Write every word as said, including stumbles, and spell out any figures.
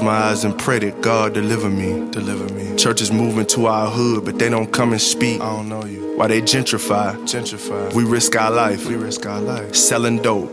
my eyes and pray that God deliver me, deliver me. Churches moving to our hood, but they don't come and speak. I don't know you. Why they gentrify, gentrify. We risk our life, we risk our life. Selling dope,